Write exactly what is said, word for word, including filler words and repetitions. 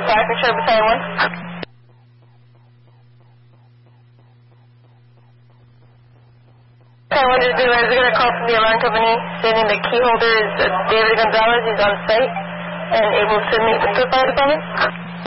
five, Control Battalion one. Okay, one just been ready to get a call from the alarm company stating the key holder is uh, David Gonzalez. He's on site and able to meet with the fire department.